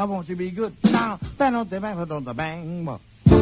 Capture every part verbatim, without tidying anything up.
I want to be good. Now, bang on the bang on the bang.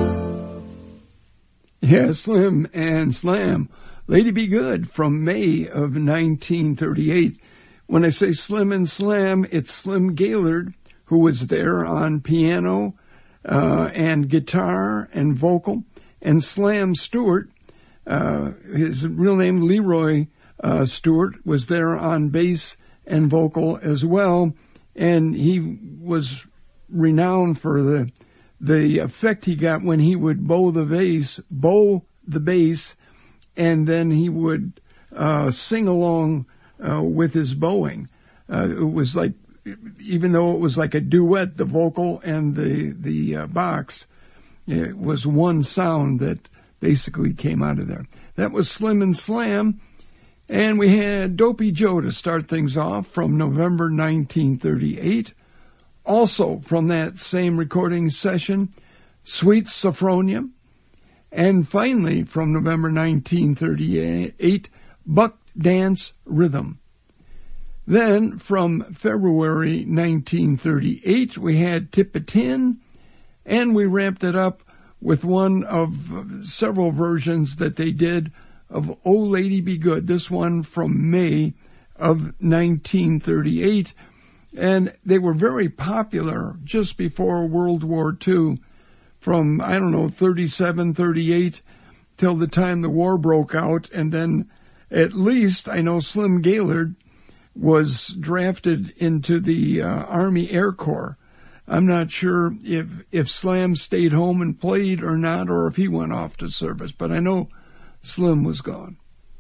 Yeah, Slim and Slam. Lady Be Good from May of nineteen thirty-eight. When I say Slim and Slam, it's Slim Gaillard, who was there on piano uh, and guitar and vocal, and Slam Stewart, uh, his real name Leroy uh, Stewart, was there on bass and vocal as well, and he was renowned for the the effect he got when he would bow the bass, bow the bass, and then he would uh, sing along uh, with his bowing. Uh, it was like, even though it was like a duet, the vocal and the the uh, box, it was one sound that basically came out of there. That was Slim and Slam, and we had Dopey Joe to start things off from November nineteen thirty-eight. Also from that same recording session, Sweet Sophronia. And finally, from November nineteen thirty-eight, Buck Dance Rhythm. Then, from February nineteen thirty-eight, we had Tip-a-Tin, and we wrapped it up with one of several versions that they did of Oh Lady Be Good, this one from May of nineteen thirty-eight, and they were very popular just before World War Two. From, I don't know, thirty-seven, thirty-eight, till the time the war broke out. And then at least I know Slim Gaillard was drafted into the uh, Army Air Corps. I'm not sure if, if Slam stayed home and played or not, or if he went off to service, but I know Slim was gone.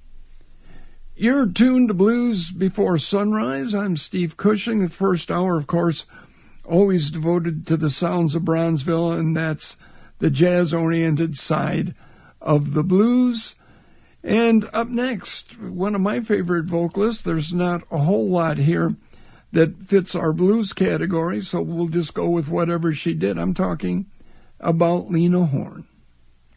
You're tuned to Blues Before Sunrise. I'm Steve Cushing. The first hour, of course, always devoted to the sounds of Bronzeville, and that's the jazz-oriented side of the blues. And up next, one of my favorite vocalists. There's not a whole lot here that fits our blues category, so we'll just go with whatever she did. I'm talking about Lena Horne.